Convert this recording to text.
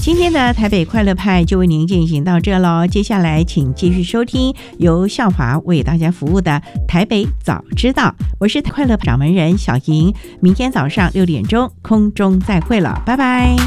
今天的台北快乐派就为您进行到这咯，接下来请继续收听由向华为大家服务的台北早知道，我是快乐掌门人小莹，明天早上6点钟空中再会了，拜拜。